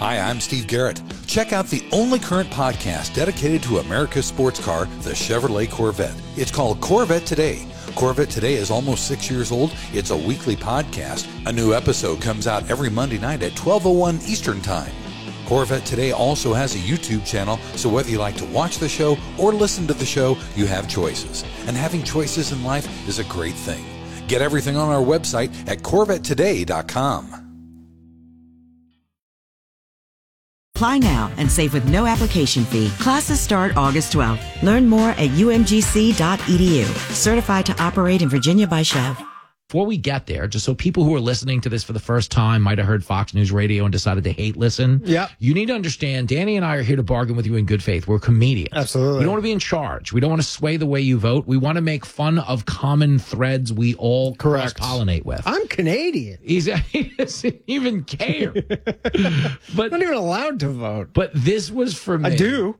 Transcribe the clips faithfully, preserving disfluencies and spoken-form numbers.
Hi, I'm Steve Garrett. Check out the only current podcast dedicated to America's sports car, the Chevrolet Corvette. It's called Corvette Today. Corvette Today is almost six years old. It's a weekly podcast. A new episode comes out every Monday night at twelve oh one Eastern Time. Corvette Today also has a YouTube channel, so whether you like to watch the show or listen to the show, you have choices. And having choices in life is a great thing. Get everything on our website at corvette today dot com. Apply now and save with no application fee. Classes start August twelfth. Learn more at u m g c dot e d u. Certified to operate in Virginia by Chev. Before we get there, just so people who are listening to this for the first time might have heard Fox News Radio and decided to hate listen. Yeah. You need to understand, Danny and I are here to bargain with you in good faith. We're comedians. Absolutely. We don't want to be in charge. We don't want to sway the way you vote. We want to make fun of common threads we all cross-pollinate with. I'm Canadian. He's, he doesn't even care. But I'm not even allowed to vote. But this was for me. I do.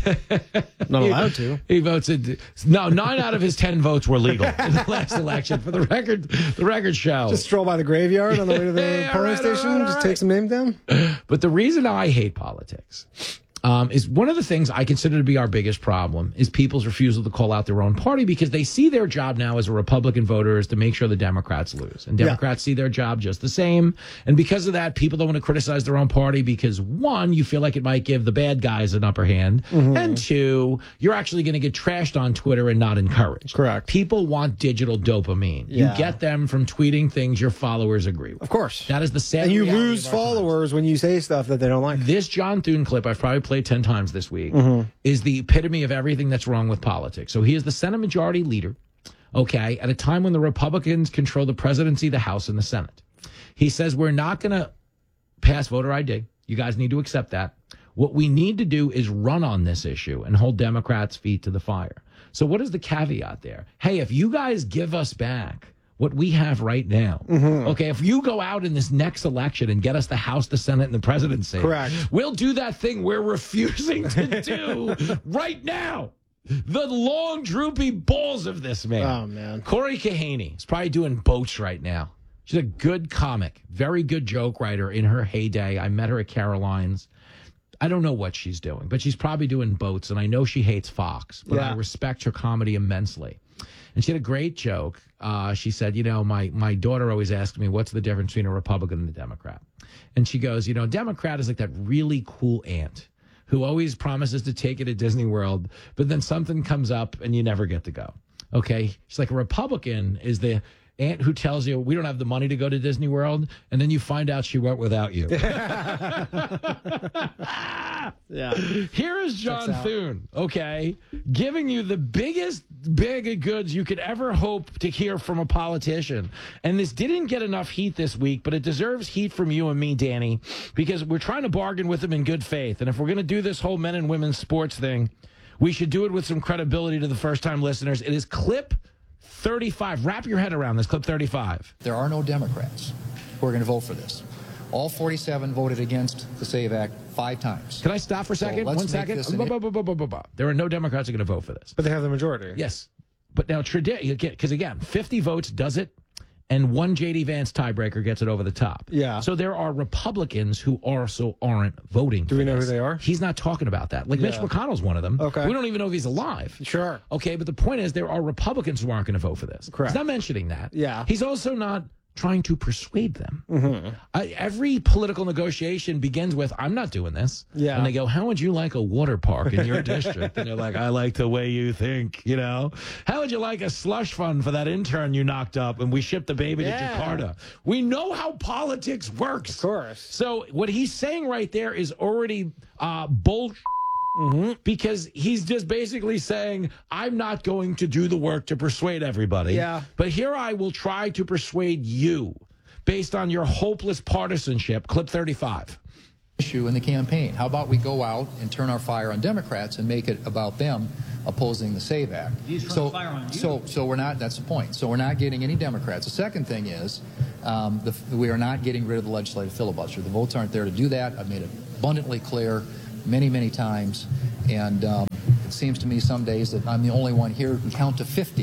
Not allowed to. He votes in, no, nine out of his ten votes were legal in the last election. For the record, the record show. Just stroll by the graveyard on the way to the Hey, all polling right, station, all right, all just right. take some names down. But the reason I hate politics um, is one of the things I consider to be our biggest problem is people's refusal to call out their own party, because they see their job now as a Republican voter is to make sure the Democrats lose. And Democrats yeah. see their job just the same. And because of that, people don't want to criticize their own party because, one, you feel like it might give the bad guys an upper hand. Mm-hmm. And two, you're actually going to get trashed on Twitter and not encouraged. Correct. People want digital dopamine. Yeah. You get them from tweeting things your followers agree with. Of course. That is the sad And you reality lose of our times. followers when you say stuff that they don't like. This John Thune clip I've probably played ten times this week Mm-hmm. is the epitome of everything that's wrong with politics. So he is the Senate Majority Leader, okay, at a time when the Republicans control the presidency, the House, and the Senate. He says we're not going to pass voter I D. You guys need to accept that. What we need to do is run on this issue and hold Democrats' feet to the fire. So what is the caveat there? Hey, if you guys give us back what we have right now. Mm-hmm. Okay, if you go out in this next election and get us the House, the Senate, and the presidency, correct, we'll do that thing we're refusing to do right now. The long, droopy balls of this man. Oh, man. Corey Kahaney is probably doing boats right now. She's a good comic, very good joke writer in her heyday. I met her at Caroline's. I don't know what she's doing, but she's probably doing boats, and I know she hates Fox, but yeah. I respect her comedy immensely. And she had a great joke. Uh, she said, you know, my, my daughter always asks me, what's the difference between a Republican and a Democrat? And she goes, you know, Democrat is like that really cool aunt who always promises to take you to Disney World, but then something comes up and you never get to go. Okay? She's like, a Republican is the aunt who tells you we don't have the money to go to Disney World, and then you find out she went without you. Yeah. Here is John Thune, okay, giving you the biggest bag of goods you could ever hope to hear from a politician. And this didn't get enough heat this week, but it deserves heat from you and me, Danny, because we're trying to bargain with him in good faith. And if we're going to do this whole men and women's sports thing, we should do it with some credibility to the first-time listeners. It is clip thirty-five. Wrap your head around this, clip thirty-five. There are no Democrats who are going to vote for this. All forty-seven voted against the SAVE Act five times. Can I stop for a second? So let's One make second. this an- Bu- bu- bu- bu- bu- bu- There are no Democrats who are going to vote for this. But they have the majority. Yes. But now, because again, fifty votes does it, and one J D Vance tiebreaker gets it over the top. Yeah. So there are Republicans who also aren't voting. Do we know who they are? He's not talking about that. Like Yeah. Mitch McConnell's one of them. Okay. We don't even know if he's alive. Sure. Okay, but the point is there are Republicans who aren't going to vote for this. Correct. He's not mentioning that. Yeah. He's also not trying to persuade them. Mm-hmm. I, every political negotiation begins with, I'm not doing this. Yeah. And they go, how would you like a water park in your district? And they're like, I like the way you think, you know? How would you like a slush fund for that intern you knocked up and we shipped the baby Yeah. to Jakarta? We know how politics works. Of course. So what he's saying right there is already uh, bullshit. Mm-hmm. Because he's just basically saying, I'm not going to do the work to persuade everybody. Yeah. But here I will try to persuade you based on your hopeless partisanship. Clip thirty-five. Issue in the campaign. How about we go out and turn our fire on Democrats and make it about them opposing the SAVE Act? So, so, so we're not. That's the point. So we're not getting any Democrats. The second thing is, um, the, we are not getting rid of the legislative filibuster. The votes aren't there to do that. I've made it abundantly clear many, many times, and um, it seems to me some days that I'm the only one here who count to fifty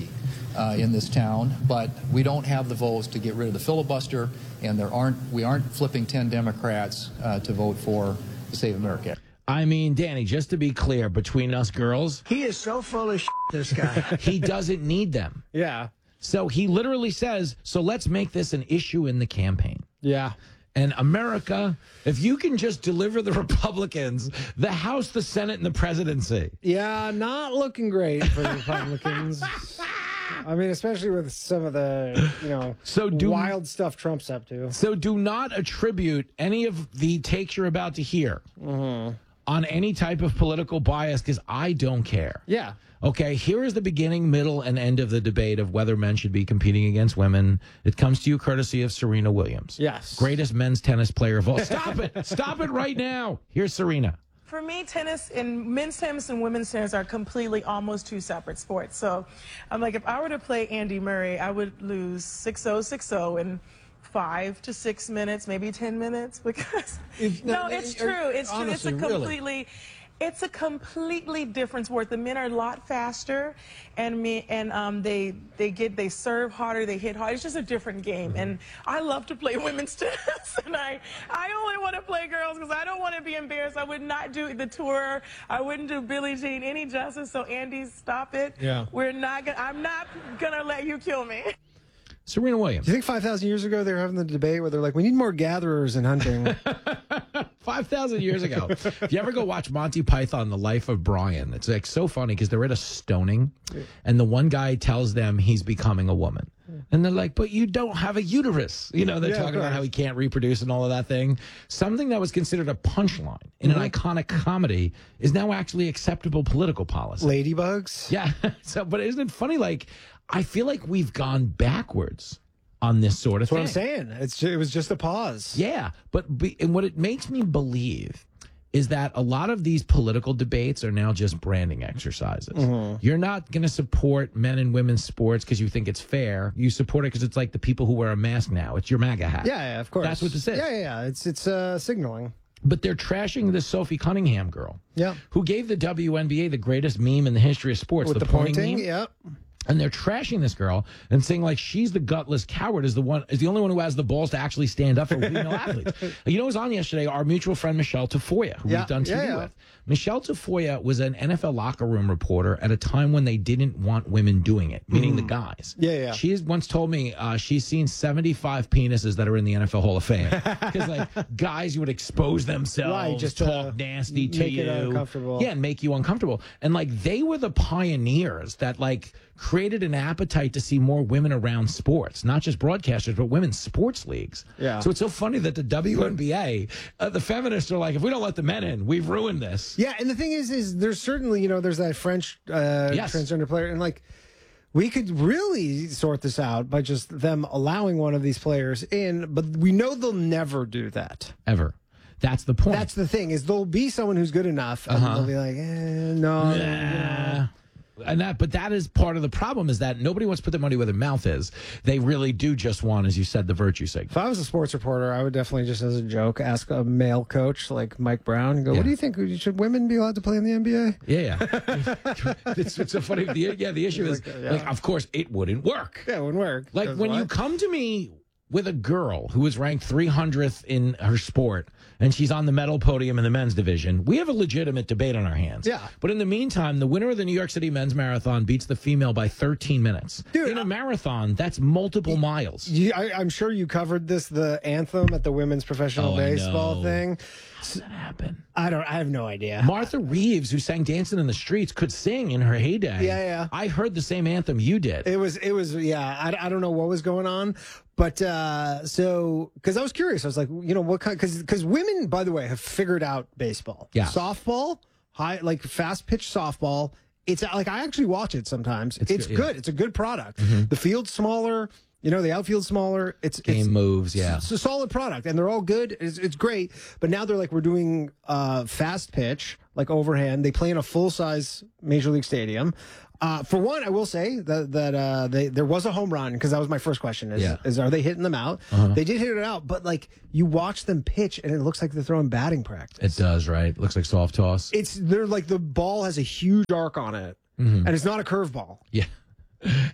uh, in this town, but we don't have the votes to get rid of the filibuster, and there aren't we aren't flipping ten Democrats uh, to vote for the Save America Act. I mean, Danny, just to be clear, between us girls, he is so full of shit, this guy. He doesn't need them. Yeah. So he literally says, so let's make this an issue in the campaign. Yeah. And America, if you can just deliver the Republicans the House, the Senate, and the presidency. Yeah, not looking great for the Republicans. I mean, especially with some of the, you know, so do, wild stuff Trump's up to. So do not attribute any of the takes you're about to hear mm-hmm. on any type of political bias, because I don't care. Yeah. Okay, here is the beginning, middle, and end of the debate of whether men should be competing against women. It comes to you courtesy of Serena Williams. Yes. Greatest men's tennis player of all. Stop it. Stop it right now. Here's Serena. For me, tennis and men's tennis and women's tennis are completely almost two separate sports. So I'm like, if I were to play Andy Murray, I would lose six oh, six oh in five to six minutes, maybe ten minutes, because if, no, no, it's true. It's honestly, true. It's a completely really? It's a completely different sport. The men are a lot faster, and me and um, they they get they serve harder, they hit hard. It's just a different game, mm-hmm. and I love to play women's tennis, and I I only want to play girls because I don't want to be embarrassed. I would not do the tour. I wouldn't do Billie Jean any justice. So Andy, stop it. Yeah, we're not gonna. I'm not gonna let you kill me. Serena Williams. Do you think five thousand years ago they were having the debate where they're like, we need more gatherers in hunting? five thousand years ago. If you ever go watch Monty Python, The Life of Brian, it's like so funny because they're at a stoning and the one guy tells them he's becoming a woman. And they're like, but you don't have a uterus. You know, they're yeah, talking about how he can't reproduce and all of that thing. Something that was considered a punchline in mm-hmm. an iconic comedy is now actually acceptable political policy. Ladybugs? Yeah. So, but isn't it funny? Like, I feel like we've gone backwards on this sort of That's thing. That's what I'm saying. It's just, it was just a pause. Yeah, but be, and what it makes me believe is that a lot of these political debates are now just branding exercises. Mm-hmm. You're not going to support men and women's sports because you think it's fair. You support it because it's like the people who wear a mask now. It's your MAGA hat. Yeah, yeah, of course. That's what this is. Yeah, yeah, yeah. It's it's uh, signaling. But they're trashing this Sophie Cunningham girl. Yeah. Who gave the W N B A the greatest meme in the history of sports. With the, the pointing, pointing meme. Yep. And they're trashing this girl and saying like she's the gutless coward is the one is the only one who has the balls to actually stand up for female athletes. You know, who was on yesterday? Our mutual friend Michelle Tafoya, who yeah, we've done T V yeah, yeah. with. Michelle Tafoya was an N F L locker room reporter at a time when they didn't want women doing it, meaning mm. the guys. Yeah, yeah. She once told me uh, she's seen seventy-five penises that are in the N F L Hall of Fame because like guys would expose themselves, right, just talk nasty to make you, it uncomfortable. yeah, and make you uncomfortable. And like they were the pioneers that like created an appetite to see more women around sports, not just broadcasters, but women's sports leagues. Yeah. So it's so funny that the W N B A, uh, the feminists are like, if we don't let the men in, we've ruined this. Yeah, and the thing is, is there's certainly, you know, there's that French uh, yes. transgender player, and like, we could really sort this out by just them allowing one of these players in, but we know they'll never do that. Ever. That's the point. That's the thing, is there'll be someone who's good enough, and uh-huh. they'll be like, eh, no. Nah. You know. And that, but that is part of the problem is that nobody wants to put their money where their mouth is. They really do just want, as you said, the virtue signal. If I was a sports reporter, I would definitely just as a joke ask a male coach like Mike Brown and go, yeah. what do you think? Should women be allowed to play in the N B A? Yeah, yeah. it's, it's so funny. The, yeah, the issue is, like, yeah. like, of course, it wouldn't work. Yeah, it wouldn't work. Like when what? you come to me with a girl who is ranked three hundredth in her sport and she's on the medal podium in the men's division, we have a legitimate debate on our hands. Yeah. But in the meantime, the winner of the New York City men's marathon beats the female by thirteen minutes. Dude, in a marathon, that's multiple y- miles. You, I, I'm sure you covered this, the anthem at the women's professional Oh, baseball I thing. How did that happen? I don't. I have no idea. Martha Reeves, who sang "Dancing in the Streets," could sing in her heyday. Yeah, yeah. I heard the same anthem you did. It was. It was. Yeah. I, I don't know what was going on, but uh, so because I was curious, I was like, you know, what kind? Because because women, by the way, have figured out baseball. Yeah. Softball, high like fast pitch softball. It's like I actually watch it sometimes. It's, It's good. good, yeah. It's a good product. Mm-hmm. The field's smaller. You know, the outfield's smaller. It's Game it's, moves, yeah. It's a solid product, and they're all good. It's, it's great. But now they're like, we're doing uh, fast pitch, like overhand. They play in a full size Major League Stadium. Uh, for one, I will say that that uh, they, there was a home run, because that was my first question: is, Yeah. is are they hitting them out? Uh-huh. They did hit it out, but like you watch them pitch, and it looks like they're throwing batting practice. It does, right? Looks like soft toss. It's they're like the ball has a huge arc on it, Mm-hmm. and it's not a curveball. Yeah.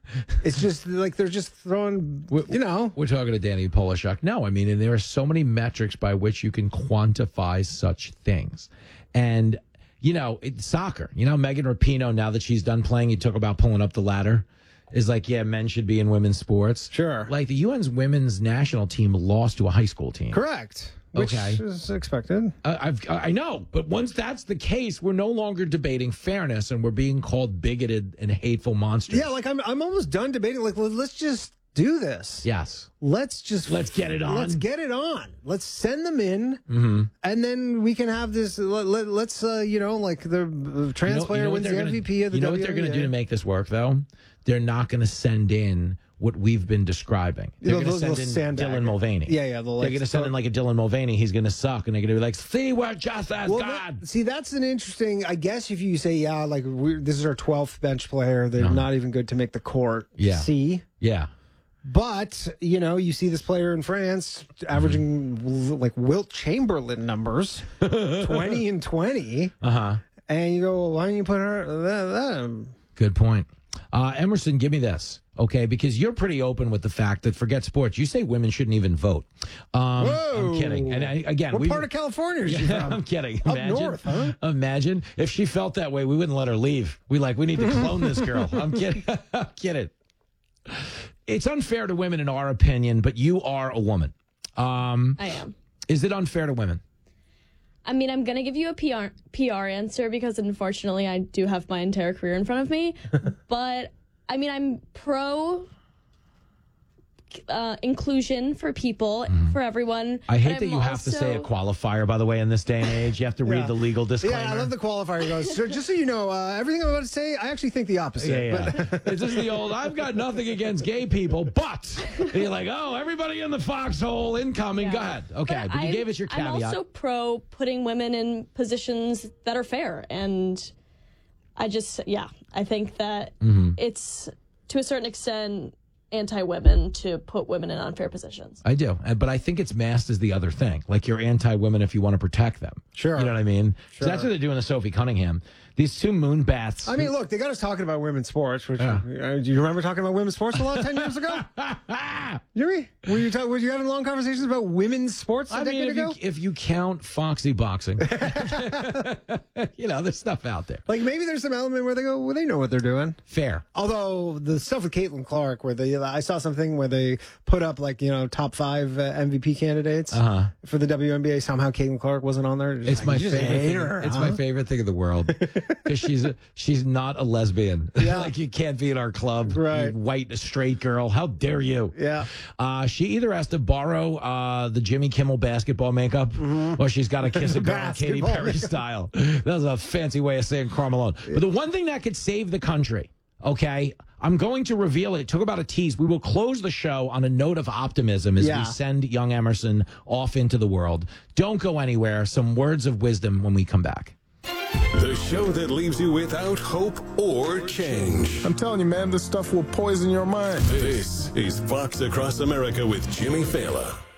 It's just like they're just throwing, you know. We're talking to Danny Polishuk. No, I mean, and there are so many metrics by which you can quantify such things. And, you know, it's soccer. You know, Megan Rapinoe, now that she's done playing, you talk about pulling up the ladder, is like, yeah, men should be in women's sports. Sure. Like the U N's women's national team lost to a high school team. Correct. Which Okay. is expected. Uh, I've, I know, but once that's the case, we're no longer debating fairness, and we're being called bigoted and hateful monsters. Yeah, like I'm I'm almost done debating. Like, let's just do this. Yes. Let's just Let's get it on. Let's get it on. Let's send them in, Mm-hmm. and then we can have this. Let, let, let's uh, you know, like the uh, trans You know- player you know what wins the they're M V P gonna, of the You know W N B A. what they're going to do to make this work, though? They're not going to send in what we've been describing. They're They'll- going to they'll send in sandbag Dylan it. Mulvaney. Yeah, yeah, they'll, They're like, going to send in throw- like a Dylan Mulvaney. He's going to suck, and they're going to be like, "See, we're just as Well, God." that- see, that's an interesting. I guess if you say, yeah, like we're, this is our twelfth bench player, they're Uh-huh. not even good to make the court. Yeah. See. Yeah. But, you know, you see this player in France averaging Mm-hmm. like Wilt Chamberlain numbers, twenty and twenty. Uh huh. And you go, well, why don't you put her? That, that? Good point. Uh, Emerson, give me this, okay? Because you're pretty open with the fact that forget sports. You say women shouldn't even vote. Um, Whoa. I'm kidding. And I, again, What we part of California is she Yeah, from? I'm kidding. Up Imagine, north, huh? Imagine if she felt that way, we wouldn't let her leave. We like, we need to clone this girl. I'm kidding. I'm kidding. It's unfair to women, in our opinion, but you are a woman. Um, I am. Is it unfair to women? I mean, I'm going to give you a P R, P R answer because unfortunately I do have my entire career in front of me. But, I mean, I'm pro uh, inclusion for people, for everyone. I hate but that I'm you have to say a also- qualifier, by the way, in this day and age. You have to read Yeah. the legal disclaimer. Yeah, I love the qualifier. He goes, so just so you know, uh, everything I'm about to say, I actually think the opposite. Yeah, yeah. But- It's just the old, I've got nothing against gay people, but and you're like, oh, everybody in the foxhole incoming. Go ahead. Okay, but, you I'm- gave us your caveat. I'm also pro putting women in positions that are fair. And I just, yeah, I think that Mm-hmm. it's, to a certain extent, anti-women to put women in unfair positions. I do, uh, but I think it's masked as the other thing. Like you're anti-women if you want to protect them. Sure. You know what I mean? So that's what they're doing to Sophie Cunningham. These two moon bats. I mean, look, they got us talking about women's sports. Which, uh, do you remember talking about women's sports a lot ten years ago? Jimmy, were you ta- were you having long conversations about women's sports a I decade mean, if ago? you, if you count Foxy Boxing, you know, there's stuff out there. Like maybe there's some element where they go, well, they know what they're doing. Fair. Although the stuff with Caitlin Clark, where they, I saw something where they put up like you know top five uh, M V P candidates Uh-huh. for the W N B A. Somehow Caitlin Clark wasn't on there. Just It's like, my you just favorite. hate Thing, her, it's huh? my favorite thing in the world because she's a, she's not a lesbian. Yeah. Like you can't be in our club, Right. you white straight girl. How dare you? Yeah. Uh, she either has to borrow uh, the Jimmy Kimmel basketball makeup, or she's got to kiss a girl Katy Basketball Perry makeup. style. That's a fancy way of saying Karl Malone. But the one thing that could save the country. Okay, I'm going to reveal it. Talk about a tease. We will close the show on a note of optimism as Yeah. we send young Emerson off into the world. Don't go anywhere. Some words of wisdom when we come back. The show that leaves you without hope or change. I'm telling you, man, this stuff will poison your mind. This is Fox Across America with Jimmy Fallon.